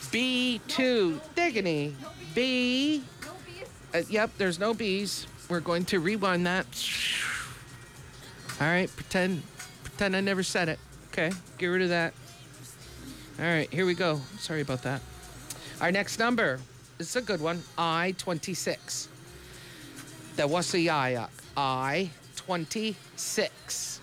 B2. Diggity. B. Yep, there's no B's. We're going to rewind that. All right, pretend I never said it. Okay, get rid of that. All right, here we go. Sorry about that. Our next number, this is a good one. I-26. That was a yayak. I-26.